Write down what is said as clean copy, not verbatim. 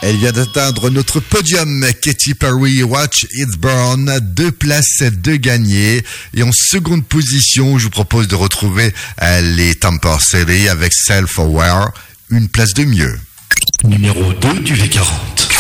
Elle vient d'atteindre notre podium, Katy Perry, Watch It Burn, 2 places de gagnées. Et en seconde position, je vous propose de retrouver les Temper City avec Self Aware, 1 place de mieux. Numéro 2 du V40.